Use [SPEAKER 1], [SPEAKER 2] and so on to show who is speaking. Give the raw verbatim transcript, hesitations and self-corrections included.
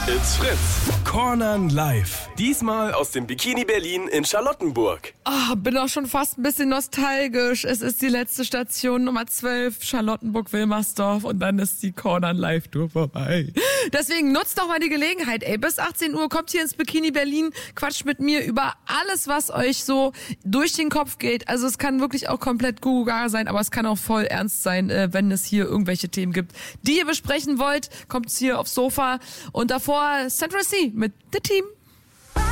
[SPEAKER 1] It's Fritz. Cornern live. Diesmal aus dem Bikini Berlin in Charlottenburg.
[SPEAKER 2] Oh, bin auch schon fast ein bisschen nostalgisch. Es ist die letzte Station, Nummer zwölf, Charlottenburg-Wilmersdorf. Und dann ist die Cornern Live Tour vorbei. Deswegen nutzt doch mal die Gelegenheit. Ey, bis achtzehn Uhr kommt hier ins Bikini Berlin, quatscht mit mir über alles, was euch so durch den Kopf geht. Also es kann wirklich auch komplett Gugugaga sein, aber es kann auch voll ernst sein, wenn es hier irgendwelche Themen gibt, die ihr besprechen wollt. Kommt hier aufs Sofa und davor Central C mit The Team.